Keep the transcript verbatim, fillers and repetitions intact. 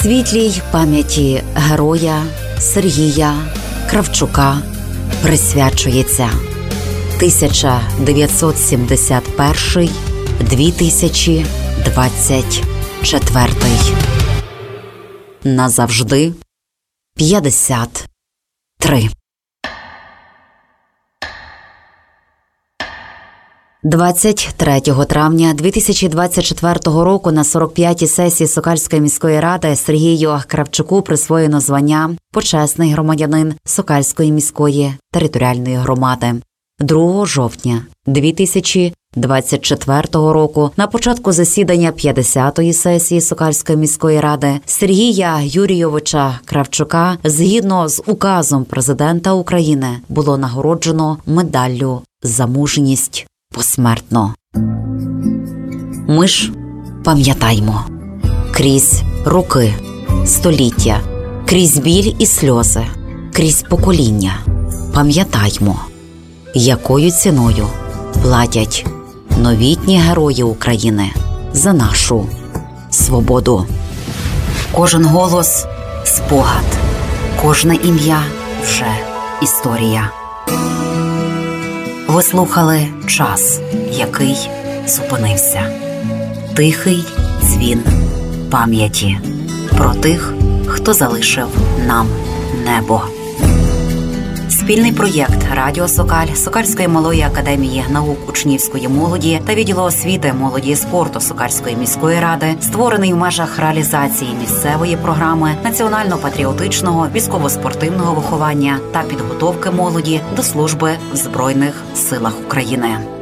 Світлій пам'яті героя Сергія Кравчука присвячується тисяча дев'ятсот сімдесят перший - дві тисячі двадцять четвертий. Назавжди п'ятдесят три. двадцять третього травня дві тисячі двадцять четвертого року на сорок п'ятій сесії Сокальської міської ради Сергію Кравчуку присвоєно звання «Почесний громадянин Сокальської міської територіальної громади». другого жовтня дві тисячі двадцять четвертого року на початку засідання п'ятдесятої сесії Сокальської міської ради Сергія Юрійовича Кравчука згідно з указом президента України було нагороджено медаллю «За мужність» посмертно. Ми ж пам'ятаймо. Крізь роки, століття, крізь біль і сльози, крізь покоління. Пам'ятаймо, якою ціною платять новітні герої України за нашу свободу. Кожен голос – спогад, кожне ім'я – вже історія. Ви слухали «Час, який зупинився». Тихий дзвін пам'яті про тих, хто залишив нам небо. Спільний проєкт «Радіо Сокаль», Сокальської малої академії наук учнівської молоді та відділу освіти, молоді і спорту Сокальської міської ради, створений в межах реалізації місцевої програми національно-патріотичного військово-спортивного виховання та підготовки молоді до служби в Збройних силах України.